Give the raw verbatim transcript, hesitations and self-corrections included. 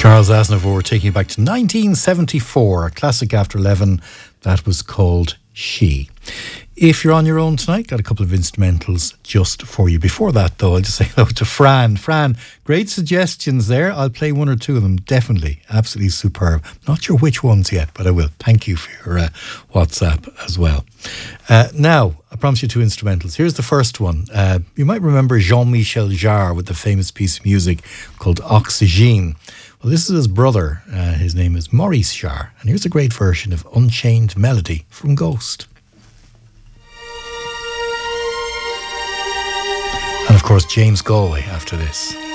Charles Aznavour taking you back to nineteen seventy-four, a classic after eleven that was called She. If you're on your own tonight, got a couple of instrumentals just for you. Before that, though, I'll just say hello to Fran. Fran, great suggestions there. I'll play one or two of them, definitely. Absolutely superb. Not sure which ones yet, but I will. Thank you for your uh, WhatsApp as well. Uh, now, I promise you two instrumentals. Here's the first one. Uh, you might remember Jean-Michel Jarre with the famous piece of music called Oxygène. Well, this is his brother. Uh, his name is Maurice Jarre. And here's a great version of Unchained Melody from Ghost. And of course, James Galway after this.